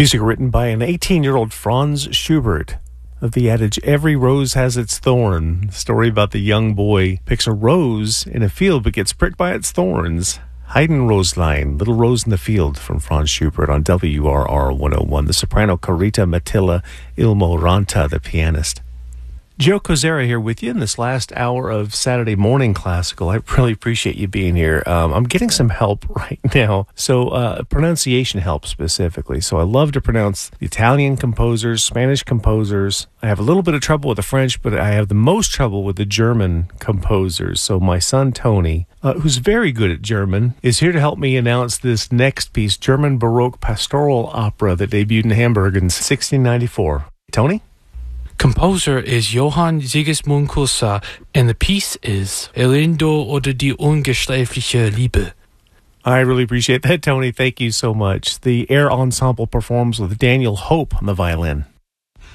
Music written by an 18-year-old Franz Schubert of the adage, every rose has its thorn. The story about the young boy picks a rose in a field but gets pricked by its thorns. Heiden Roslein, Little Rose in the Field from Franz Schubert on WRR 101. The soprano Carita Matilla Ilmo-Ranta, the pianist. Joe Kozera here with you in this last hour of Saturday Morning Classical. I really appreciate you being here. I'm getting some help right now. So pronunciation help specifically. So I love to pronounce the Italian composers, Spanish composers. I have a little bit of trouble with the French, but I have the most trouble with the German composers. So my son Tony, who's very good at German, is here to help me announce this next piece, German Baroque pastoral opera that debuted in Hamburg in 1694. Tony? Composer is Johann Sigismund Kursar, and the piece is Elindo oder die ungeschleifliche Liebe. I really appreciate that, Tony. Thank you so much. The Air Ensemble performs with Daniel Hope on the violin.